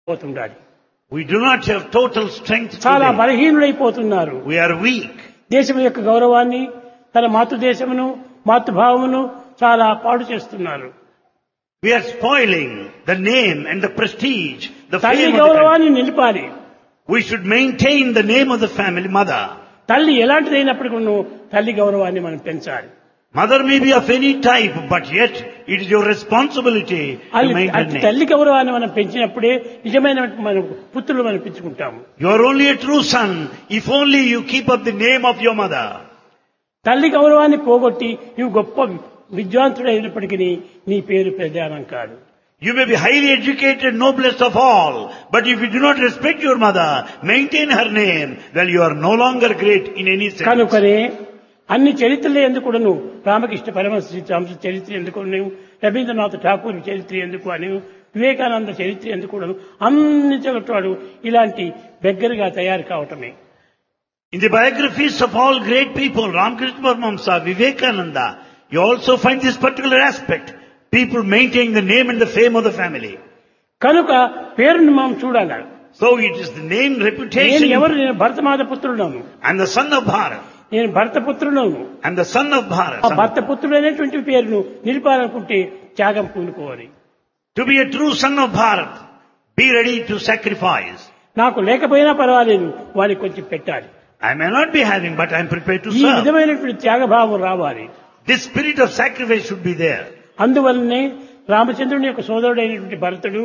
పోతుండాలి. We do not have total strength చాలా today. బలహీనులైపోతున్నారు. We are weak. దేశం యొక్క గౌరవాన్ని, తన మాతృదేశమును, మాతృభావమును చాలా పాడు చేస్తున్నారు. We are spoiling the name and the prestige, the తల్లి fame of the family. గౌరవాన్ని నిలిపాలి. We should maintain the name of the family, mother. తల్లి ఎలాంటిదైనప్పటికీ తల్లి గౌరవాన్ని మనం పెంచాలి. Mother may be of any type, but yet it is your responsibility to maintain అట్టి name. తల్లి గౌరవాన్ని మనం పెంచినప్పుడే నిజమైన మన పుత్రులు మనం పెంచుకుంటాము. You are only a true son if only you keep up the name of your mother. తల్లి గౌరవాన్ని పోగొట్టి నువ్వు గొప్ప విద్వాంసుడైనప్పటికీ నీ పేరు ప్రధానం కాదు. You may be highly educated, noblest of all, but if you do not respect your mother, maintain her name, well, you are no longer great in any sense. కనుకనే అన్ని చరిత్రలు ఎందుకును రామకృష్ణ పరమహంస చరిత్ర ఎందుకు, రవీంద్రనాథ్ ఠాకూర్ చరిత్ర ఎందుకు అని, వివేకానంద చరిత్ర ఎందుకు అన్ని చోట్ల ఇలాంటి బెగ్గరగా తయారు కావటమే. In the biographies of all great people, Ramakrishna Paramahamsa, Vivekananda, you also find this particular aspect. People maintaining the name and the fame of the family. కనుక పేరుని మనం చూడాలి. So it is the name, నేను reputation. ఎవరు? నేను Bharatmata పుత్రుడును. I'm the son of Bharat. నేను భరత పుత్రుడును. I'm the son of Bharat. ఆ భర్త పుత్రుడైనటువంటి పేరును నిలిపాలనుకుంటే త్యాగం పూనుకోవాలి. To be a true son of Bharat, be ready to sacrifice. నాకు లేకపోయినా పర్వాలేదు, వారికి కొంచెం పెట్టాలి. I may not be having, but I'm prepared to ఈ serve. విధమైనటువంటి త్యాగభావం రావాలి. This spirit of sacrifice should be there. అందువల్లనే రామచంద్రుని యొక్క సోదరుడైనటువంటి భరతుడు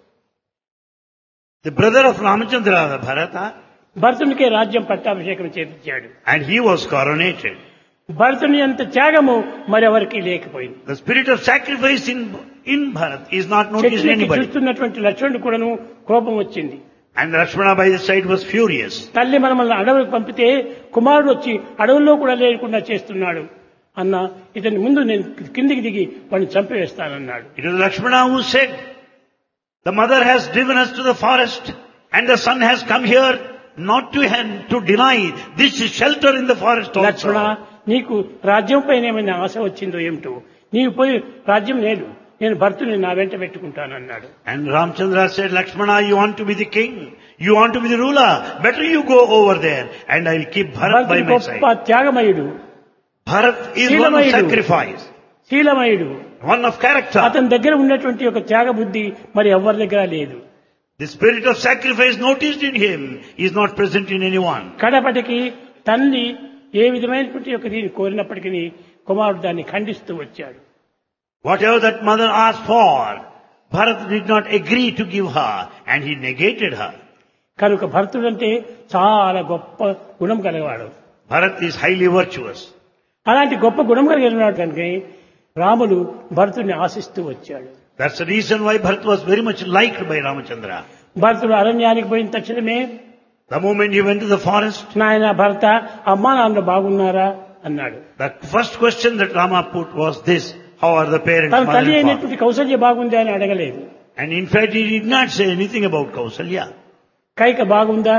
The brother of Ramachandra, Bharata, భరతునికే రాజ్యం పట్టాభిషేకం చేపించాడు. and he was coronated. భరతుని అంత త్యాగము మరెవరికి లేకపోయింది. The spirit of sacrifice in Bharat is not noticed in చెట్టుకి anybody. చూస్తున్నటువంటి లక్ష్మణుడు కూడాను కోపం వచ్చింది. And Lakshmana by his side was furious. తల్లి మనల్ని అడవులకు పంపితే కుమారుడు వచ్చి అడవుల్లో కూడా లేకుండా చేస్తున్నాడు అన్న, ఇతని ముందు నేను కిందికి దిగి వాడిని చంపివేస్తానన్నాడు. It was Lakshmana who said, the mother has driven us to the forest and the son has come here not to deny this shelter in the forest Lakshmana, also. నీకు రాజ్యం పైన ఏమైనా ఆశ వచ్చిందో ఏమిటో, నీవు పోయి రాజ్యం నేను భర్తుని నా వెంట పెట్టుకుంటానన్నాడు. And Ramchandra said, Lakshmana, you want to be the king, you want to be the ruler, better you go over there and I'll keep Bharat by భరతుడు my గొప్ప side. త్యాగమయుడు, Bharat is one of శీలమయుడు. sacrifice, శీలమయుడు. one of character. అతని దగ్గర ఉన్నటువంటి ఒక త్యాగ బుద్ధి మరి ఎవరి దగ్గర లేదు. The spirit of sacrifice noticed in him is not present in anyone. కడపటికి తల్లి ఏ విధమైనటువంటి ఒక దీన్ని కోరినప్పటికీ కుమారుడు దాన్ని ఖండిస్తూ వచ్చాడు. Whatever that mother asked for, Bharat did not agree to give her and he negated her. కనుక భరతుడంటే చాలా గొప్ప గుణం కలిగవాడు. Bharat is highly virtuous. అలాంటి గొప్ప గుణం కలిగినాడు కనుక రాములు భరతుడిని ఆశిస్తూ వచ్చాడు. That's the reason why Bharat was very much liked by Ramachandra. భరతుడు అరణ్యానికి పోయిన తక్షణమే, The moment he went to the forest, నాయన భరత, అమ్మా నాన్న బాగున్నారా అన్నాడు. the first question that Rama put was this: how are the parents, తన mother తల్లి and father? అయినటువంటి కౌసల్య బాగుందా అని అడగలేదు. And in fact, he did not say anything about Kausalya. Kaika బాగుందా?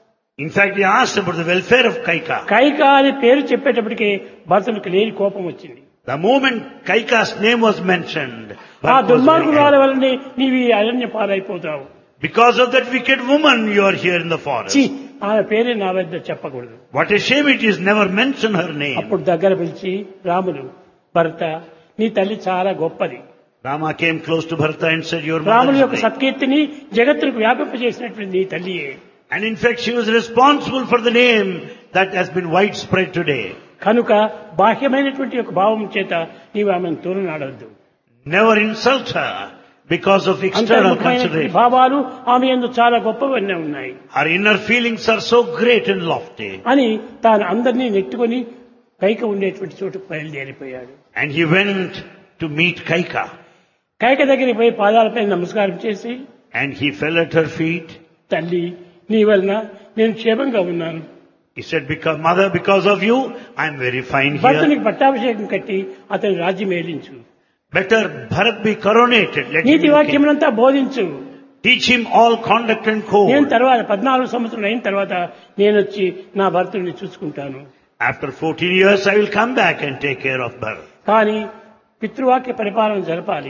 In fact, he asked about the welfare of Kaika. Kaika అని పేరు చెప్పేటప్పటికే భరతుడికి లేని కోపం వచ్చింది. The moment Kaika's name was mentioned, ఆ Bharat was very దుర్మార్గురాల angry. వల్లనే నీవి అరణ్య పాలైపోతావు. Because of that wicked woman, you are here in the forest. ఛీ, ఆమె పేరే నా వద్ద చెప్పకూడదు. What a shame it is, never mention her name. అప్పుడు దగ్గర పిలిచి రాములు, భరత, నీ తల్లి చాలా గొప్పది. Rama came close to Bharata and said, your రాముల mother యొక్క is great. సత్కీర్తిని జగత్తుకు వ్యాపింపజేసినటువంటి నీ తల్లియే. And in fact, she was responsible for the name that has been widespread today. కనుక బాహ్యమైనటువంటి ఒక భావం చేత నీవు ఆమెను తోలనాడవద్దు. Never insult her because of external అంతర్ముఖమైనటువంటి consideration. భావాలు ఆమె యందు చాలా గొప్పవన్నీ ఉన్నాయి Her inner feelings are so great and lofty. అని తాను అందరినీ నెట్టుకొని కైక ఉండేటువంటి చోటుకు బయలుదేరిపోయాడు. And he went to meet Kaika. Kaika దగ్గరికి పోయి పాదాలపై నమస్కారం చేసి, And he fell at her feet. తల్లి, నీ వలన నేను క్షేమంగా ఉన్నాను. He said, mother, because of you, I am very fine here. భరతునికి పట్టాభిషేకం కట్టి అతని రాజ్యం ఏలించు. Better Bharat be coronated. Let him NITI be king. వాక్యమునంతా బోధించు. Teach him all conduct and నేను code. తర్వాత 14 సంవత్సరాలు అయిన తర్వాత నేను వచ్చి నా భర్తని చూసుకుంటాను. After 14 years, I will come back and take care of Bharat. కానీ పితృవాక్య పరిపాలన జరపాలి.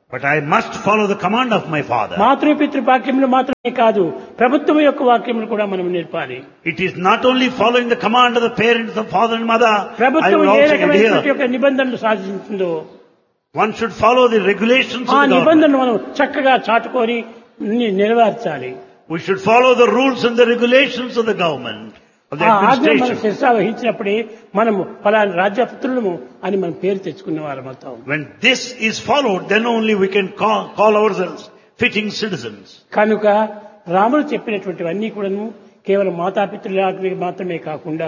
But I must follow the command of my father. మాతృపితృ వాక్యములు మాత్రమే కాదు, ప్రభుత్వం యొక్క వాక్యములు కూడా మనం నేర్పాలి. It is not only following the command of the parents, the father and mother. I ప్రభుత్వం will ఏ also రకమైనటువంటి adhere. యొక్క నిబంధనలు సాధించిందో One should follow the regulations ఆ of the government. నిబంధనలు మనం చక్కగా చాటుకొని నెరవేర్చాలి. We should follow the rules and the regulations of the government, of the ఆ ఆజ్ఞ మనం administration. శిరసా వహించినప్పుడే మనము ఫలాని రాజ్యపుత్రులము అని మనం పేరు తెచ్చుకున్న వారం అవుతాం. When this is followed, then only we can call ourselves fitting citizens. కనుక రాముడు చెప్పినటువంటివన్నీ కూడాను కేవలం మాతాపితృల ఆజ్ఞ మాత్రమే కాకుండా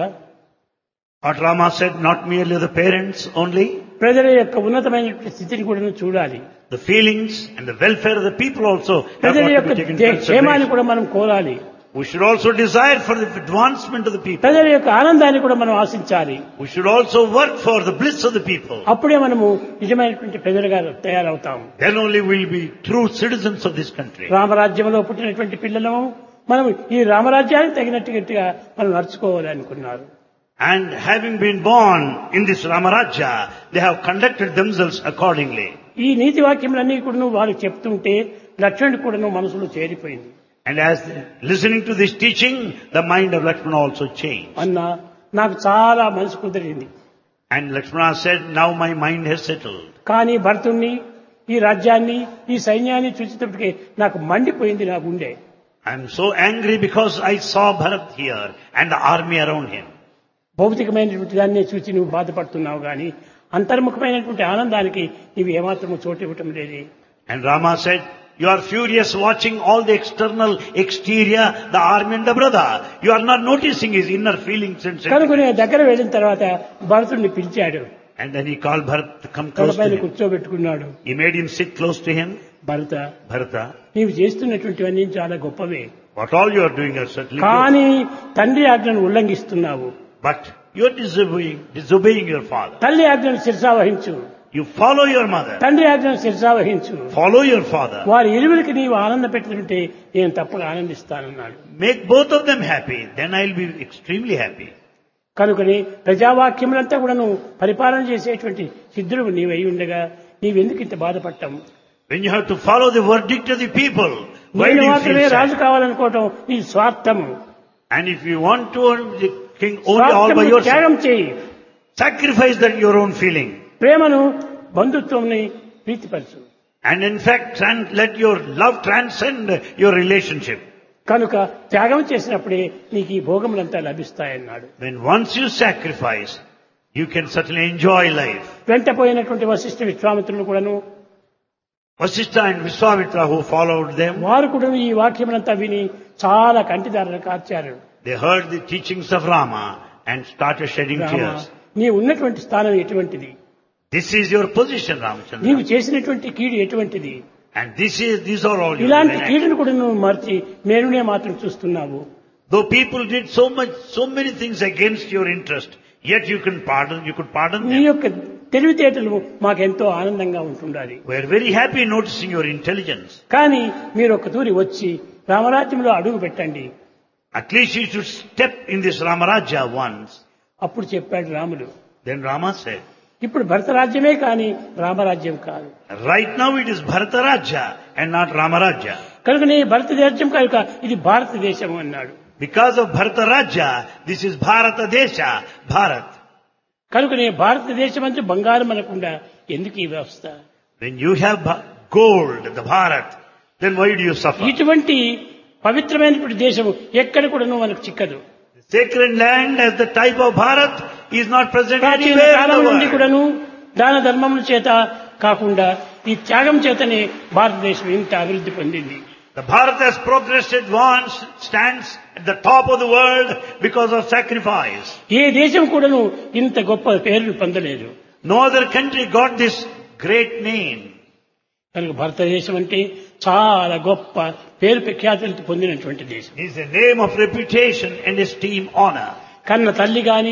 What Rama said, not merely the parents only, ప్రజల యొక్క ఉన్నతమైనటువంటి స్థితిని కూడా చూడాలి. the feelings and the welfare of the people also have ప్రజల got to యొక్క be taken into క్షేమాన్ని consideration. కూడా మనం కోరాలి. We should also desire for the advancement of the people. ప్రజల యొక్క ఆనందాన్ని కూడా మనం ఆశించాలి. We should also work for the bliss of the people. అప్పుడే మనము నిజమైనటువంటి ప్రజలుగా తయారవుతాం. Then only we will be true citizens of this country. రామరాజ్యంలో పుట్టినటువంటి పిల్లలము మనం ఈ రామరాజ్యానికి తగినట్టుగా మనం నడుచుకోవాలి అనుకున్నారు. And having been born in this Ramarajya, they have conducted themselves accordingly. ఈ నీతి వాక్యములన్నీ కూడా వారు చెప్తుంటే లక్ష్మణుడు కూడా మనసులో చేరిపోయింది. And as listening to this teaching, the mind of Lakshmana also changed. అన్న నాకు చాలా మనసు కుదిరింది. And Lakshmana said, now my mind has settled. కానీ భరతుణ్ణి ఈ రాజ్యాన్ని ఈ సైన్యాన్ని చూసేటప్పటికే నాకు మండిపోయింది నా గుండె. I am so angry because I saw Bharat here and the army around him. భౌతికమైనటువంటి దాన్ని చూసి నువ్వు బాధపడుతున్నావు కానీ అంతర్ముఖమైనటువంటి ఆనందానికి నీవు ఏమాత్రము చోటు ఇవ్వటం లేదు. And Rama said, you are furious watching all the external, exterior, the army and the brother. You are not noticing his inner feelings and కనుక sentiments. నేను దగ్గర వెళ్ళిన తర్వాత భరతుడిని పిలిచాడు. And then he called Bharat to come close to తలపైన him. కూర్చోబెట్టుకున్నాడు. He made him sit close to him. Bharata, Bharata, నీవు చేస్తున్నటువంటివన్నీ చాలా గొప్పవే, what all you are doing are certainly good. కానీ తండ్రి ఆజ్ఞను ఉల్లంఘిస్తున్నావు. But you are disobeying your father. తల్లి ఆజ్ఞను శిరసా వహించు, You follow your mother. తండ్రి ఆజ్ఞను శిరసా వహించు. Follow your father. వారి ఇరువురికి నీవు ఆనంద పెట్టినట్టే నేను తప్పగా ఆనందిస్తానన్నాడు. Make both of them happy. Then I will be extremely happy. కనుకని ప్రజావాక్యములంతా కూడా నువ్వు పరిపాలన చేసేటువంటి సిద్ధుడు నీవై ఉండగా నీవెందుకు ఇంత బాధపడటం? When you have to follow the verdict of the people, why నేను do you మాత్రమే feel రాజు sad? కావాలనుకోవటం ఇది స్వార్థము. And if you want to be the king only all by స్వార్థమును yourself, త్యాగం చేయి. sacrifice that your own feeling. ప్రేమను బంధుత్వంని ప్రీతిపరచు. And in fact, let your love transcend your relationship. కనుక త్యాగం చేసినప్పుడే నీకు ఈ భోగములంతా లభిస్తాయన్నాడు. When once you sacrifice, you can certainly enjoy life. వెంటపోయినటువంటి Vashishtha విశ్వామిత్రులు కూడాను Vasishtha and Vishwamitra who followed them, వారు కూడా ఈ వాక్యములంతా విని చాలా కంటిదారులు కార్చారు. they heard the teachings of Rama and started shedding Rama, tears. నీ ఉన్నటువంటి స్థానం ఎటువంటిది? This is your position, Ramchandra. నీవు చేసినటువంటి కీడు ఎటువంటిది? And these are all your ఇలాంటి actions. కీడును కూడా నువ్వు మర్చి మేలునే మాత్రం చూస్తున్నావు. Though people did so many things against your interest, yet you could pardon నీ them. యొక్క తెలివితేటలు మాకెంతో ఆనందంగా ఉంటుండాలి. We are very happy noticing your intelligence. కానీ మీరు ఒక తూరి వచ్చి రామరాజ్యంలో అడుగు పెట్టండి. At least you should step in this Ramarajya once. అప్పుడు చెప్పాడు రాముడు, Then Rama said, ఇప్పుడు భరతరాజ్యమే కానీ రామరాజ్యం కాదు. right now it is Bharataraja and not Ramarajya. కనుక నీ భారతదేశం కనుక ఇది భారతదేశం అన్నాడు. Because of Bharataraja, this is Bharata Desha, Bharat. కనుక నీ భారతదేశం అంటే బంగారం అనకుండా ఎందుకు ఈ వ్యవస్థ? When you have gold, the Bharat, then why do you suffer? ఇటువంటి పవిత్రమైనటువంటి దేశం ఎక్కడ కూడా మనకు చిక్కదు. The sacred land as the type of Bharat is not present ప్రాచీన anywhere in కాలం the నుండి world. కూడాను దాన ధర్మముల చేత కాకుండా ఈ త్యాగం చేతనే భారతదేశం ఇంత అభివృద్ధి పొందింది. The Bharat has progressed, advanced, stands at the top of the world because of sacrifice. ఏ దేశం కూడాను ఇంత గొప్ప పేరును పొందలేదు. No other country got this great name. కనుక భారతదేశం అంటే చాలా గొప్ప పేరు ప్రఖ్యాతులతో పొందినటువంటి దేశం. It is a name of reputation and esteem, honor. కన్న తల్లి కాని,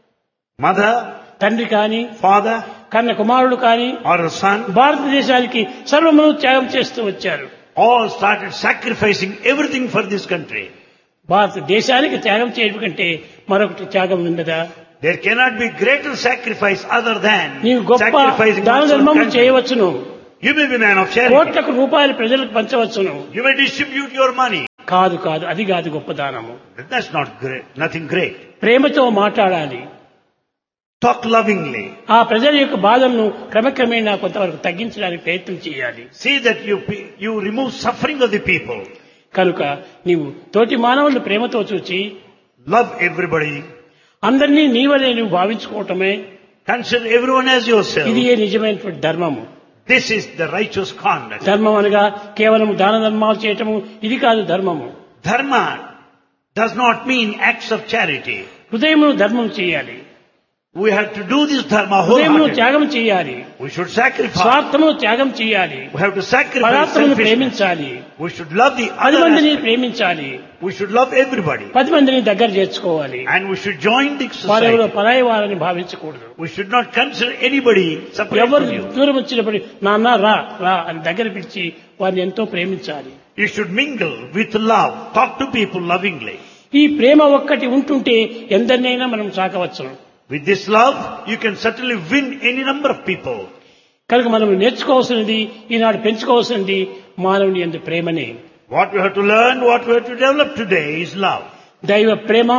Mother, తండ్రి కాని, father, కన్న కుమారుడు కాని or a son, భారతదేశానికి సర్వమును త్యాగం చేస్తూ వచ్చారు. all started sacrificing everything for this country. భారతదేశానికి త్యాగం చేయడం కంటే మరొకటి త్యాగం ఉండదా? There cannot be greater sacrifice other than నీవు గొప్ప sacrificing దాన one's own ధర్మము country. చేయవచ్చును. You may be a man of charity. కోట్లకు రూపాయలు ప్రజలకు పంచవచ్చును. You may distribute your money. కాదు అది కాదు గొప్ప దానము. That's not great. Nothing great. ప్రేమతో మాట్లాడాలి. Talk lovingly. ఆ ప్రజల యొక్క బాధలను క్రమక్రమేణా కొంతవరకు తగ్గించడానికి ప్రయత్నం చేయాలి. See that you remove suffering of the people. కనుక నీవు తోటి మానవులను ప్రేమతో చూచి Love everybody. అందరినీ నీవనే నువ్వు భావించుకోవటమే Consider everyone as yourself. ఇది నిజమైనటువంటి ధర్మము. This is the righteous conduct. ధర్మం అనగా కేవలం దాన ధర్మాలు చేయటము ఇది కాదు ధర్మము. Dharma does not mean acts of charity. హృదయమును ధర్మం చేయాలి. We have to do this dharma హృదయమును wholeheartedly. త్యాగం చేయాలి. We should sacrifice. స్వార్థమును త్యాగం చేయాలి. We have to sacrifice పరాత్మను selfishness. ప్రేమించాలి. We should love the 10 other మందిని aspect. ప్రేమించాలి. We should love everybody. 10 మందిని దగ్గర చేర్చుకోవాలి. And we should join the వారెవరో society. పరాయి వారని భావించకూడదు. We should not consider anybody separate ఎవరు from you. దూరం వచ్చినప్పుడు నాన్న రా రా అని దగ్గర పిలిచి వారిని ఎంతో ప్రేమించాలి. You should mingle with love. Talk to people lovingly. ఈ ప్రేమ ఒక్కటి ఉంటుంటే ఎందరినైనా మనం సాకవచ్చు. With this love, you can certainly win any number of people. కనుక మనం నేర్చుకోవాల్సినది ఈనాడు పెంచుకోవాల్సినది మానవుని యందు ప్రేమనే. What we have to learn, what we have to develop today is love. దైవ ప్రేమ,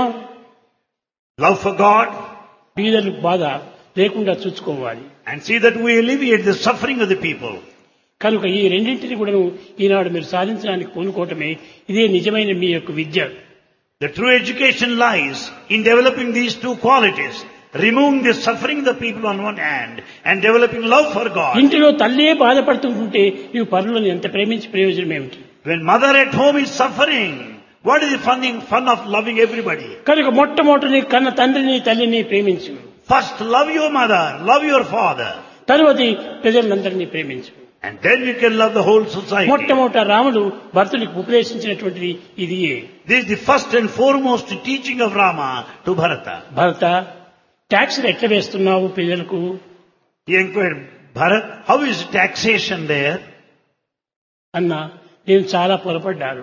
Love for God, బీదల బాధ లేకుండా చూసుకోవాలి. and see that we alleviate the suffering of the people. కనుక ఈ రెండింటిని కూడా ఈనాడు మీరు సాధించడానికి పూనుకోవటమే ఇదే నిజమైన మీ యొక్క విద్య. The true education lies in developing these two qualities. Removing the suffering of the people on one hand and developing love for God. ఇంటిలో తల్లే బాధపడుతుంటే నీవు పరులను ఎంత ప్రేమించి ప్రయోజనం ఏమిటి? When mother at home is suffering, what is the fun of loving everybody? కనుక మొట్టమొదటి కన్న తండ్రిని తల్లిని ప్రేమించు. First love your mother, love your father. తరువాత ప్రజలందరినీ ప్రేమించు. And then you can love the whole society. మొట్టమొదట రాముడు భరతునికి ఉపదేశించినటువంటిది ఇదియే. This is the first and foremost teaching of Rama to Bharata. Bharata tax ఎట్లా వేస్తున్నావు ప్రజలకు? He inquired, Bharat, how is taxation there? అన్నా నేను చాలా పొరపడ్డాను.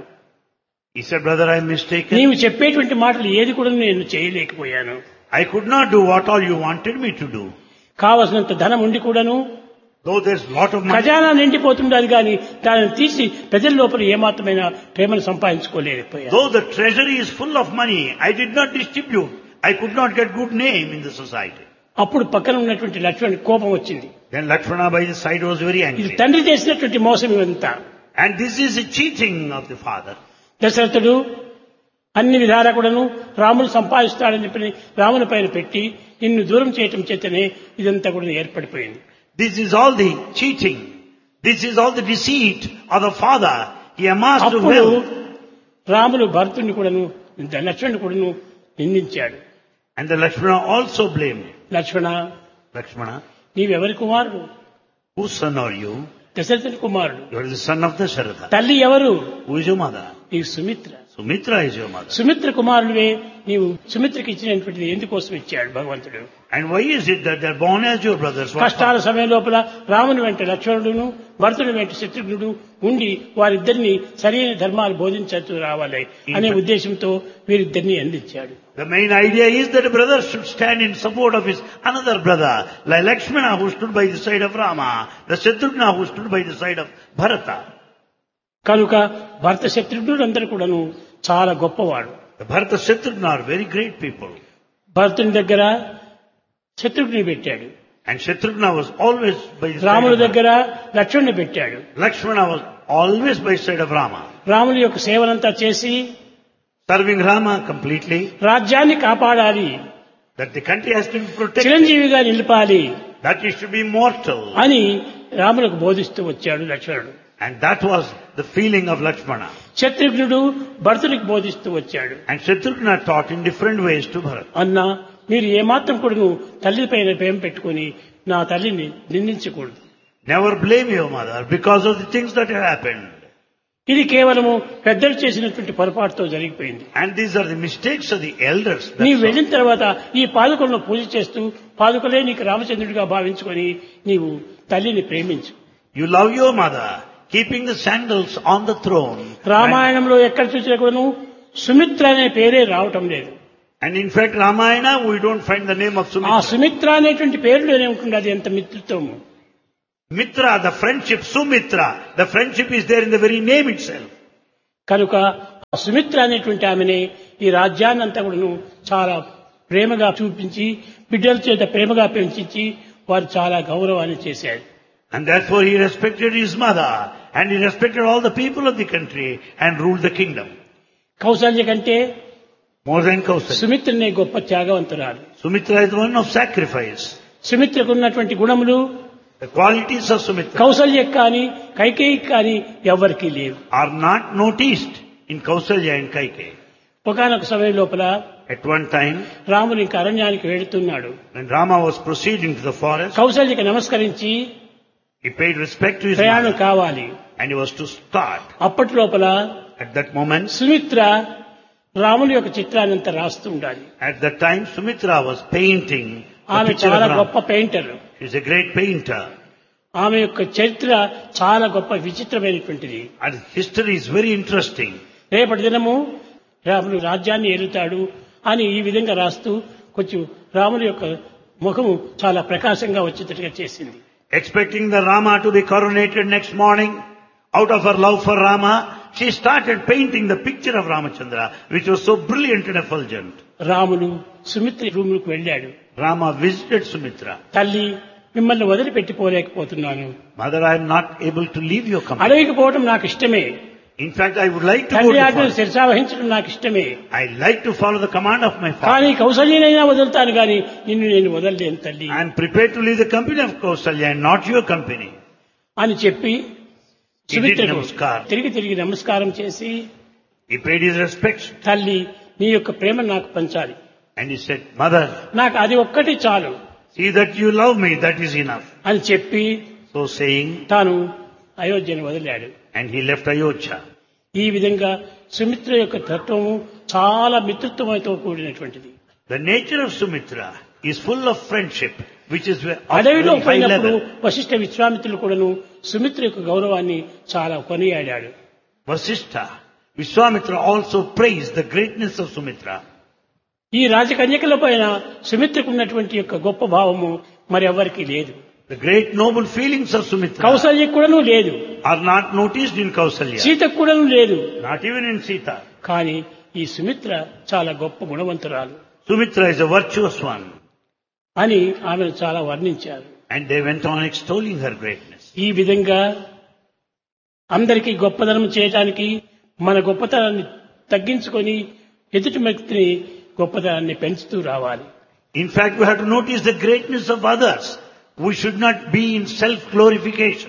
He said, brother, I am mistaken. నీవు చెప్పేటువంటి మాటలు ఏది కూడా నేను చేయలేకపోయాను. I could not do what all you wanted me to do. కావలసినంత ధనం ఉండి కూడాను Though there's lot of money. ఖజానా నిండిపోతుండాలి కానీ దానిని తీసి ప్రజల లోపల ఏమాత్రమైన ప్రేమను సంపాదించుకోలేకపోయాను. Though the treasury is full of money, I did not distribute. I could not get good name in the society. అప్పుడు పక్కన ఉన్నటువంటి లక్ష్మణుడికి కోపం వచ్చింది. Then Lakshmana by his side was very ఇది angry. తండ్రి చేసినటువంటి మోసం ఇదంతా. And this is a cheating of the father. దశరథుడు అన్ని విధాలా కూడాను రాముడు సంపాదిస్తాడని చెప్పి రాముని పైన పెట్టి నిన్ను దూరం చేయటం చేతనే ఇదంతా కూడా ఏర్పడిపోయింది. This is all the cheating. This is all the deceit of the father. He amassed అప్పుడు wealth. రాముడు భరతుడిని కూడాను లక్ష్మణుని కూడాను నిందించాడు. And the Lakshmana also blamed him. Lakshmana, Lakshmana, నీవెవరి కుమారుడు? whose son are you? దశరథుని కుమారుడు. You are the son of Dasharatha. తల్లి ఎవరు? Who is your mother? నీవు Sumitra. Sumitra is your mother. Sumitra కుమారుడివే నీవు సుమిత్రకి ఇచ్చినటువంటిది ఎందుకోసం ఇచ్చాడు భగవంతుడు? And why is it that they are born as your brothers? What కష్టాల సమయం లోపల రాముని వెంట లక్ష్మణుడును భరతుని వెంట శత్రుఘ్నుడు ఉండి వారిద్దరిని సరైన ధర్మాలు బోధించచ్చు రావాలి అనే ఉద్దేశంతో వీరిద్దరిని అందించాడు. The main idea is that a brother should stand in support of his another brother, like Lakshmana who stood by the side of Rama, the Shatrugna who stood by the side of Bharata. కనుక భరత శత్రుఘ్నుడు అందరూ కూడాను చాలా గొప్పవాడు. The Bharata Shatrugna are very great people. భరతుని దగ్గర శత్రుఘ్ని పెట్టాడు. And Shatrugna was always by the side రాముడి of Rama. దగ్గర లక్ష్మణుని పెట్టాడు. Lakshmana was always by the side of Rama. రాముని యొక్క సేవనంతా చేసి Serving Rama completely, రాజ్యాన్ని కాపాడాలి, that the country has to be protected, చిరంజీవిగా నిలపాలి that it should be immortal. అని రాములకు బోధిస్తూ వచ్చాడు లక్ష్మణుడు. And that was the feeling of Lakshmana. శత్రుఘ్నుడు భరతునికి బోధిస్తూ వచ్చాడు. And Shatrugna taught in different ways to Bharata. అన్నా మీరు ఏమాత్రం కూడా తల్లి పైన ప్రేమ పెట్టుకుని నా తల్లిని నిందించకూడదు. Never blame your mother because of the things that have happened. ఇది కేవలము పెద్దలు చేసినటువంటి పొరపాటుతో జరిగిపోయింది. And these are the mistakes of the elders. నీవు వెళ్ళిన తర్వాత ఈ పాదుకలను పూజ చేస్తూ పాదుకలే నీకు రామచంద్రుడిగా భావించుకొని నీవు తల్లిని ప్రేమించు. You love your mother, keeping the sandals on the throne. రామాయణంలో ఎక్కడ చూసినా కూడాను సుమిత్ర అనే పేరే రావటం లేదు. And in fact, Ramayana, we don't find the name of ఆ Sumitra. సుమిత్ర అనేటువంటి పేరులోనే ఉంటుంది అది ఎంత మిత్రత్వము. Mitra, the friendship, Sumitra, the friendship is there in the very name itself. కనుక సుమిత్ర అనేటువంటి ఆమెని ఈ రాజ్యాన్ని అంతా కూడాను చాలా ప్రేమగా చూపించి బిడ్డల చేత ప్రేమగా పెంచి వారు చాలా గౌరవాన్ని చేశారు. And therefore he respected his mother and he respected all the people of the country and ruled the kingdom. Kaushalya కంటే More than Kausalya. సుమిత్రనే గొప్ప త్యాగవంతురాలు. Sumitra is the one of sacrifice. సుమిత్రకు ఉన్నటువంటి గుణములు The qualities of Sumitra కౌసల్యకు కానీ కైకేయికి కానీ ఎవ్వరికీ లేవు. are not noticed in Kausalya and Kaikeyi. ఒకనొక సమయం లోపల At one time, రాముడు ఇంకా అరణ్యానికి వెళుతున్నాడు. when Rama was proceeding to the forest, కౌసల్యకి నమస్కరించి he paid respect to his ప్రయాణం mother కావాలి. and he was to start. అప్పటి లోపల At that moment, సుమిత్ర రాముని యొక్క చిత్రాన్ని అంతా రాస్తూ ఉండాలి. at that time, Sumitra was painting the ఆమె picture of చాలా Rama. గొప్ప painter. She is a great painter. ఆమె యొక్క చరిత్ర చాలా గొప్ప విచిత్రమైనటువంటిది. And history is very interesting. రేపటి దినము రాముడు రాజ్యాన్ని ఏలుతాడు అని ఈ విధంగా రాస్తూ కొంచెం రాముని యొక్క ముఖము చాలా ప్రకాశంగా వచ్చేటట్టుగా చేసింది. Expecting the Rama to be coronated next morning, out of her love for Rama, she started painting the picture of Ramachandra, which was so brilliant and effulgent. రాముడు సుమిత్ర రూములకు వెళ్ళాడు. Rama visited Sumitra. తల్లి, మిమ్మల్ని వదిలిపెట్టిపోలేకపోతున్నాను. Mother, I am not able to leave your company. అడవికి పోవడం నాకు ఇష్టమే. In fact, I would like to go తండ్రి to ఆజ్ఞను forest. శిరసావహించడం నాకు ఇష్టమే. I like to follow the command of my కానీ father. కౌసల్యనైనా వదులుతాను కానీ నిన్ను నేను వదలలేను తల్లి I am prepared to leave the company of Kausalya and not your company. అని చెప్పి He did సుమిత్రకు namaskar. తిరిగి నమస్కారం చేసి, He paid his respects తల్లి నీ యొక్క ప్రేమ నాకు పంచాలి, and he said, Mother, నాకు అది ఒక్కటి చాలు see that you love me, that is enough. అని చెప్పి So saying, తాను అయోధ్యను వదిలాడు. and he left Ayodhya. ఈ విధంగా సుమిత్ర యొక్క తత్వము చాలా మిత్రత్వంతో కూడినటువంటిది. The nature of Sumitra is full of friendship, which is of అడవిలో very high పోయినప్పుడు level. వశిష్ఠ విశ్వామిత్రులు కూడాను సుమిత్ర యొక్క గౌరవాన్ని చాలా కొనియాడాడు. Vasishtha, Vishwamitra also praised the greatness of Sumitra. ఈ రాజకన్యకల పైన సుమిత్రకు ఉన్నటువంటి యొక్క గొప్ప భావము మరి ఎవరికి లేదు. The great noble feelings of Sumitra కౌసల్యకు కూడాను లేదు, are not noticed in Kausalya, సీతకు కూడాను లేదు. not even in Sita. కానీ ఈ సుమిత్ర చాలా గొప్ప గుణవంతురాలు Sumitra is a virtuous one, అని ఆమెను చాలా వర్ణించారు. and they went on extolling her greatness. ఈ విధంగా అందరికీ గొప్పదనం చేయడానికి మన గొప్పతనాన్ని తగ్గించుకొని ఎదుటి వ్యక్తిని గొప్పతనాన్ని పెంచుతూ రావాలి. In fact, we have to notice the greatness of others. We should not be in self-glorification.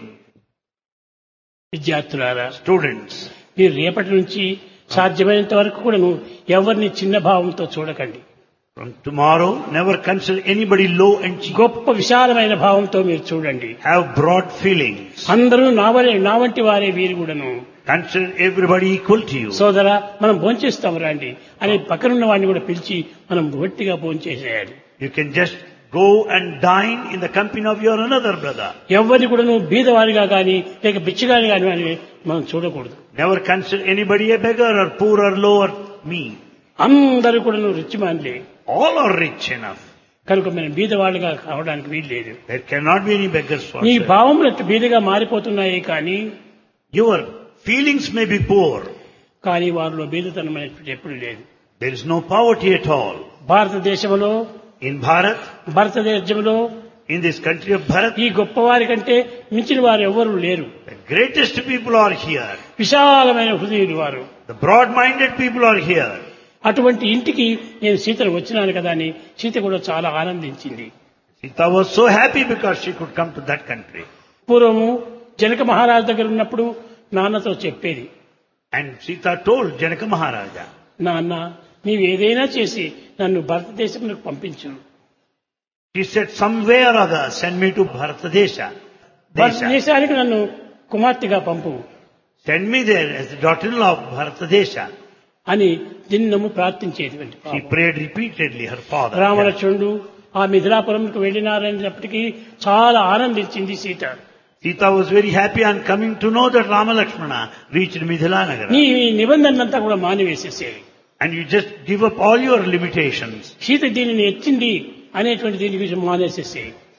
విద్యార్థులారా, Students, మీరు రేపటి నుంచి సాధ్యమైనంత వరకు కూడాను ఎవరిని చిన్న భావంతో చూడకండి. from tomorrow, never consider anybody low and cheap. గొప్ప విశాలమైన భావంతో మీరు చూడండి. Have broad feelings. అందరూ నా వంటి వారే వీరు కూడాను. Consider everybody equal to you. సోదరా, మనం భోంచేస్తాం రండి అని పక్కనున్న వాడిని కూడా పిలిచి మనం గట్టిగా భోంచేసేయాలి. You can just go and dine in the company of your another brother. ఎవరిని కూడా నువ్వు బీదవారిగా కానీ లేక బిచ్చగాని కానీ అని మనం చూడకూడదు. Never consider anybody a beggar or poor or low or mean. అందరూ కూడా నువ్వు రిచ్చిమాన్లే. All are rich enough. కనుక మనం బీదవాళ్ళుగా కావడానికి వీలు లేదు. There cannot be any beggars for నీ sale. భావములు బీదగా మారిపోతున్నాయి కానీ Your feelings may be poor. కానీ వారిలో బీదతనం అనేటువంటి ఎప్పుడు లేదు. There is no poverty at all. భారతదేశంలో In Bharat, భారతదేశంలో in this country of Bharat, ఈ గొప్పవారి కంటే మించిన వారు ఎవరు లేరు. the greatest people are here. విశాలమైన హృదయులు వారు. The broad-minded people are here. అటువంటి ఇంటికి నేను సీతను వచ్చినాను కదా అని సీత కూడా చాలా ఆనందించింది. Sita was so happy because she could come to that country. పూర్వము జనక మహారాజు దగ్గర ఉన్నప్పుడు నాన్నతో చెప్పేది, And Sita told Janaka Maharaja, నాన్న నీవు ఏదైనా చేసి నన్ను భారతదేశంలోకి పంపించు. she said, some way or other, send me to Bharatadesha. భారతదేశానికి నన్ను కుమార్తెగా పంపు Send me there as the daughter-in-law of Bharatadesha. అని దిన్నము ప్రార్థించేటువంటి She prayed repeatedly, her father. రామలక్ష్మణుడు ఆ మిథిలాపురంకు వెళ్ళినారనేటప్పటికీ చాలా ఆనందించింది Sita. Sita was very happy on coming to know that Rama Lakshmana reached Mithila Nagara. నీ నిబంధనంతా కూడా మానివేసేసేవి. And you just give up all your limitations. Sita దీనిని ఎత్తింది అనేటువంటి దీని గురించి మానేసేసేవి.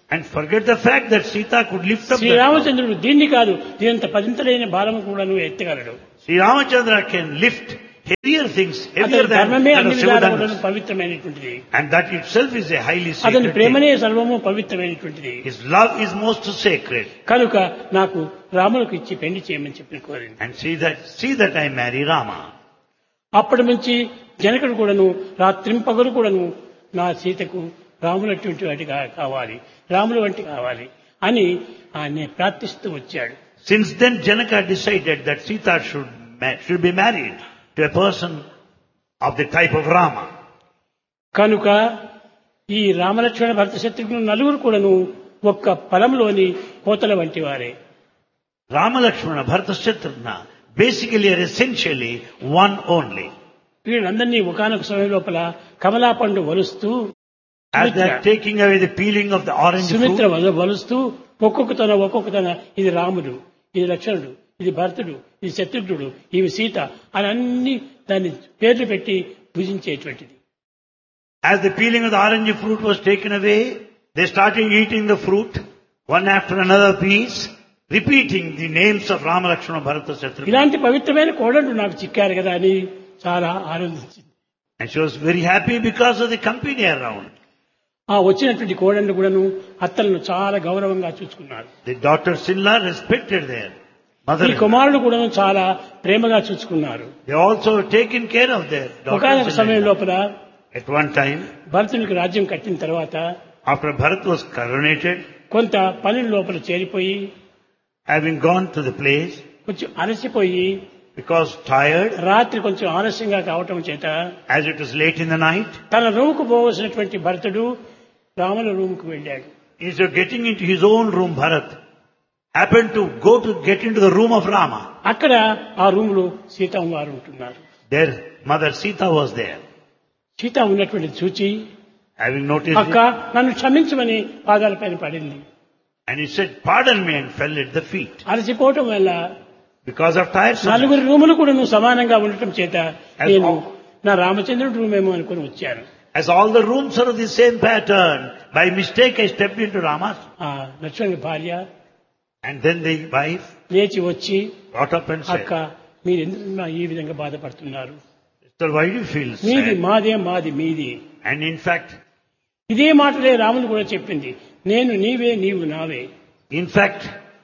And forget the fact that Sita could lift up that mountain. శ్రీరామచంద్రుడు దీన్ని కాదు దీనంత పదింతలైన భారము కూడాను ఎత్తగలడు. Sri Ramachandra can lift heavier things, heavier అతని than ధర్మమే that అన్ని of విధాలుగా Shivadhanush. పవిత్రమైనటువంటిది. And that itself is a highly అతని sacred thing. ప్రేమనే సర్వము పవిత్రమైనటువంటిది. His love is most sacred. కనుక నాకు రాములకు ఇచ్చి పెళ్లి చేయమని చెప్పి కోరింది. And see that I marry Rama. అప్పటి నుంచి జనకుడు కూడాను రాత్రింపగలు కూడాను నా సీతకు రాములు అటువంటి వాటి కావాలి, రాములు వంటి కావాలి అని ఆయన ప్రార్థిస్తూ వచ్చాడు. Since then Janaka decided that Sita should be married to a person of the type of Rama. కనుక ఈ రామలక్ష్మణ భరత శత్రుఘ్నులు నలుగురు కూడాను ఒక్క ఫలంలోని కోతల వంటి వారే. Rama Lakshmana, Bharata Shatrugna basically are essentially one only. వీళ్ళందరినీ ఒకానొక సమయం లోపల కమలా పండు వలుస్తూ As they are taking away the peeling of the orange Sumitra fruit, వలుస్తూ ఒక్కొక్కతన ఇది రాముడు, ఇది లక్ష్మణుడు, ఇది భరతుడు, ఇది శత్రుఘ్నుడు, ఇవి సీత అని అన్ని దాన్ని పేర్లు పెట్టి పూజించేటువంటిది. as the peeling of the orange fruit was taken away, they started eating the fruit, one after another piece, repeating the names of Rama, Lakshmana, Bharata, Shatrugna. ఇలాంటి పవిత్రమైన కోడళ్ళు నాకు చిక్కారు కదా అని చాలా ఆనందించింది. And she was very happy because of the company around. ఆ వచ్చినటువంటి కోడళ్ళు కూడాను అత్తలను చాలా గౌరవంగా చూసుకున్నారు. The daughters-in-law respected their ఈ mother-in-law. కుమారుడు కూడాను చాలా ప్రేమగా చూసుకున్నారు. They also taken care of their ఒకనొక సమయం daughters-in-law. లోపల At one time, భరతునికి రాజ్యం కట్టిన తర్వాత after Bharat was coronated, కొంత పనుల లోపల చేరిపోయి having gone to the place, కొంచెం అలసిపోయి because tired, రాత్రి కొంచెం ఆలస్యంగా కావటం చేత as it was late in the night, తన రూముకు పోవలసినటువంటి భరతుడు రాముల రూముకు వెళ్ళాడు. instead of getting into his own room, Bharat happened to get into the room of Rama. అక్కడ ఆ రూమ్ లో సీతమ్మ వారు ఉంటున్నారు. Their mother Sita was there. Sita ఉన్నటువంటి చూచి Having noticed అక్క it, నన్ను క్షమించమని పాదాలపైన పడింది. and he said, "Pardon me," and fell at the feet. అలసిపోవటం వల్ల Because of tiredness. నలుగురు రూములు కూడా నువ్వు సమానంగా ఉండటం చేత నేను నా రామచంద్రుడి రూమ్ ఏమో అనుకుని వచ్చాను. As all the rooms are of the same pattern, by mistake I stepped into Rama's. ఆ లక్ష్మణుడి భార్య And then the wife లేచి వచ్చి got up and అక్క said, మీరు ఎందుకు ఈ విధంగా బాధపడుతున్నారు? "Sir, why do you feel మీది sad?" మాదే, మాది మీది. And in fact, ఇదే మాటలే రాముడు కూడా చెప్పింది, నేను నీవే నీవు నావే. in fact,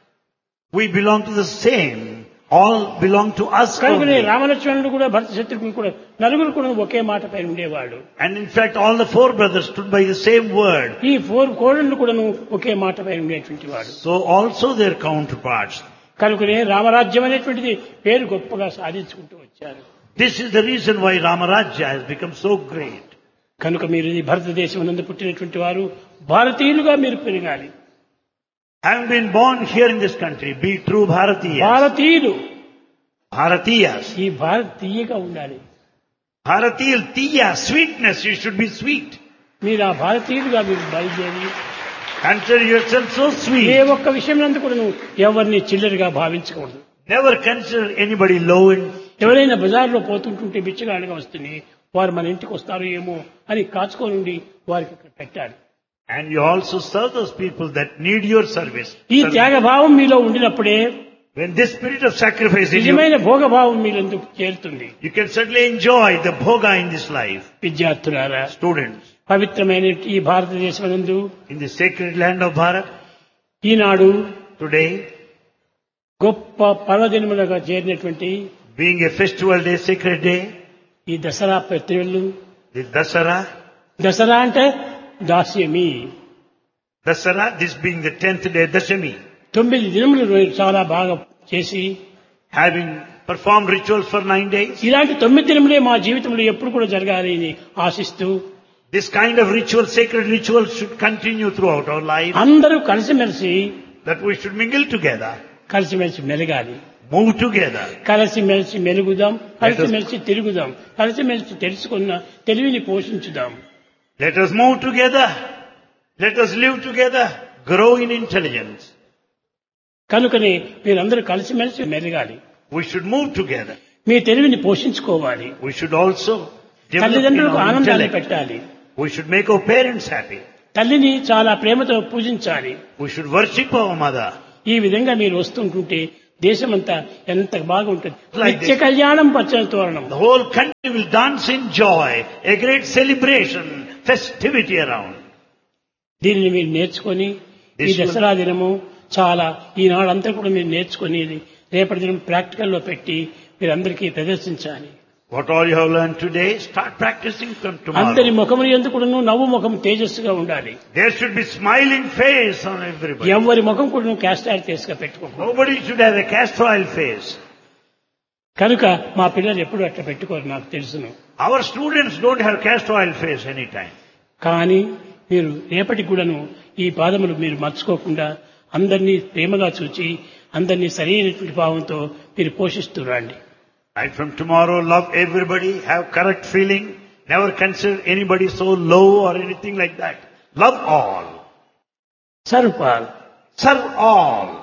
we belong to the same. All belong to us కనుకనే only. రామలక్ష్మణుడు కూడా భరత శత్రుఘ్నుడు కూడా నలుగురు కూడా ఒకే మాట పైన ఉండేవాడు. And in fact, all the four brothers stood by the same word. ఈ కోడళ్ళు కూడా ఒకే మాట పైన ఉండేటువంటి వాడు. So also their counterparts. కనుకనే రామరాజ్యం అనేటువంటిది పేరు గొప్పగా సాధించుకుంటూ వచ్చారు. This is the reason why Ramarajya has become so great. కనుక మీరు ఈ భారతదేశం నందు పుట్టినటువంటి వారు భారతీయులుగా మీరు పెరగాలి. Having been born here in this country, be true Bharatiyas. భారతీయులు Bharatiyas. ఈ భారతీయగా ఉండాలి. Bharatiyal tiya, sweetness, you should be sweet. మీరు ఆ భారతీయులుగా మీరు బయలుదేరి Consider yourself so ఏ sweet. ఒక్క విషయం నందు కూడా ఎవరిని చిల్లరగా భావించకూడదు. Never consider anybody low in. ఎవరైనా బజార్లో పోతుంటుంటే బిచ్చగాళ్ళగా వస్తుంది, వారు మన ఇంటికి వస్తారు ఏమో అని కాచుకొని ఉండి వారికి అక్కడ పెట్టాలి. And you also serve those people that need your service. ఈ త్యాగభావం మీలో ఉండినప్పుడే When this spirit of sacrifice in you, నిజమైన భోగభావం మీరెందుకు చేరుతుంది. you can certainly enjoy the bhoga in this life. విద్యార్థులారా, Students, పవిత్రమైన ఈ భారతదేశం నందు in the sacred land of Bharat, Eenadu today, గొప్ప పర్వదినములుగా చేరినటువంటి being a festival day, sacred day, ఈ దసరా ప్రతిళ్ళు, the Dasara, దసరా అంటే దాస్యమి, Dasara, this being the 10th day, Dashami, 9 దినములు చాలా బాగా చేసి having performed rituals for 9 days. ఇలాంటి 9 దినములే మా జీవితంలో ఎప్పుడు కూడా జరగాలి అని ఆశిస్తూ This kind of ritual, sacred rituals should continue throughout our life, అందరూ కలిసిమెలిసి that we should mingle together, కలిసిమెలిసి మెలగాలి. move together. కలిసిమెలిసి మెలుగుదాం, కలిసిమెలిసి తిరుగుదాం, కలిసిమెలిసి తెలుసుకున్న తెలివిని పోషించుదాం. Let us move together. Let us live together. Grow in intelligence. కనుకనే మీరందరూ కలిసిమెలిసి మెలగాలి. We should move together. మీ తెలివిని పోషించుకోవాలి. We should also develop in తల్లిదండ్రులకు our ఆనందాన్ని intellect. పెట్టాలి. We should make our parents happy. తల్లిని చాలా ప్రేమతో పూజించాలి. We should worship our mother. ఈ విధంగా మీరు వస్తుంటుంటే దేశమంతా ఎంత బాగుంటుంది. Like this. నిత్య కళ్యాణం పచ్చని తోరణం. The whole country will dance in joy, a great celebration, festivity around. దీనిని మీరు నేర్చుకొని ఈ దసరా దినము చాలా ఈనాడంతా కూడా మీరు నేర్చుకొని రేపటి దినం ప్రాక్టికల్లో పెట్టి మీరందరికీ ప్రదర్శించాలి. What all you have learned today, start practicing from అందరి tomorrow. ముఖములు ఎందుకును నవ్వు ముఖం తేజస్సుగా ఉండాలి. There should be smiling face on everybody. ఎవరి ముఖం కూడా క్యాస్ట్ ఫేస్ గా పెట్టుకోకూడదు. Nobody should have a castor oil face. కనుక మా పిల్లలు ఎప్పుడు అట్లా పెట్టుకోరు నాకు తెలుసును. Our students don't have castor oil face anytime. కానీ మీరు రేపటి కూడాను ఈ పాదములు మీరు మర్చుకోకుండా అందరినీ ప్రేమగా చూచి అందరినీ సరైనటువంటి భావంతో మీరు పోషిస్తూ రండి. Right from tomorrow, love everybody, have correct feeling, never consider anybody so low or anything like that. Love all. Sarpal Serve all.